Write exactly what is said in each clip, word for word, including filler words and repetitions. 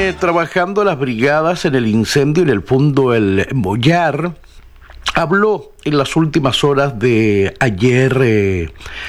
eh, trabajando las brigadas en el incendio en el fondo El Mollar. Habló en las últimas horas de ayer, eh,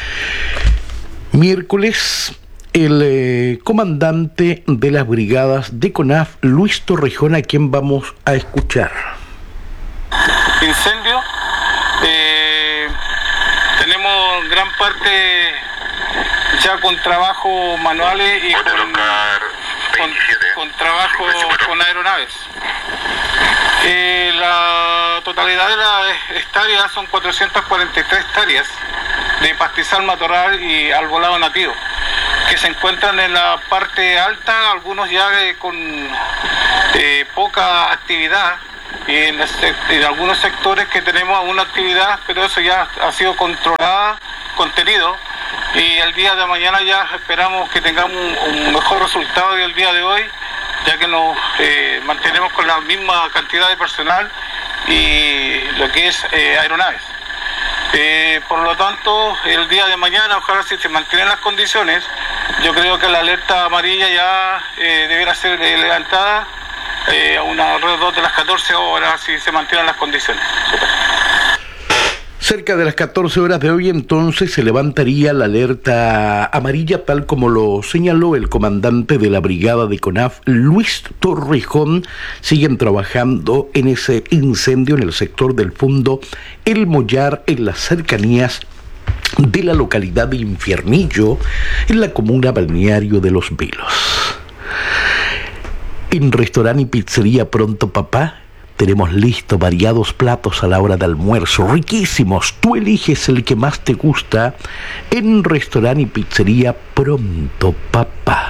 miércoles, el eh, comandante de las brigadas de CONAF, Luis Torrejón, a quien vamos a escuchar. Incendio, eh, tenemos gran parte ya con trabajos manuales y con, con, con trabajo con aeronaves. Eh, la totalidad de las hectáreas son cuatrocientas cuarenta y tres hectáreas de pastizal matorral y arbolado nativo, que se encuentran en la parte alta, algunos ya eh, con eh, poca actividad, y en, en algunos sectores que tenemos alguna actividad, pero eso ya ha sido controlada, contenido, y el día de mañana ya esperamos que tengamos un, un mejor resultado del día de hoy, ya que nos eh, mantenemos con la misma cantidad de personal y lo que es eh, aeronaves. Eh, por lo tanto, el día de mañana, ojalá si se mantienen las condiciones, yo creo que la alerta amarilla ya eh, deberá ser eh, levantada eh, a una alrededor de las catorce horas si se mantienen las condiciones. Super. Cerca de las catorce horas de hoy, entonces, se levantaría la alerta amarilla, tal como lo señaló el comandante de la brigada de CONAF, Luis Torrejón. Siguen trabajando en ese incendio en el sector del fondo El Mollar, en las cercanías de la localidad de Infiernillo, en la comuna balneario de Los Vilos. En restaurante y pizzería Pronto Papá tenemos listos variados platos a la hora de almuerzo, riquísimos. Tú eliges el que más te gusta en restaurante y pizzería Pronto Papá.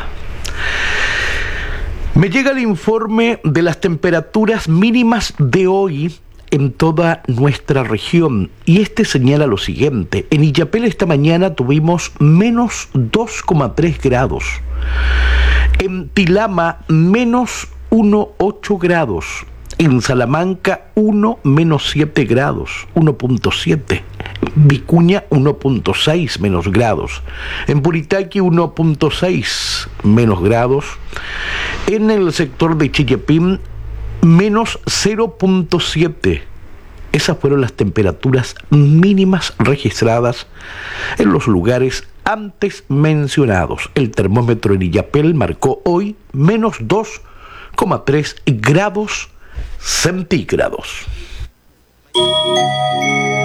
Me llega el informe de las temperaturas mínimas de hoy en toda nuestra región, y este señala lo siguiente. En Illapel esta mañana tuvimos menos dos coma tres grados. En Tilama, menos uno coma ocho grados. En Salamanca, uno menos siete grados, uno punto siete. Vicuña, uno punto seis menos grados. En Buritaque, uno punto seis menos grados. En el sector de Chillepín, menos cero punto siete. Esas fueron las temperaturas mínimas registradas en los lugares antes mencionados. El termómetro en Illapel marcó hoy menos dos coma tres grados centígrados.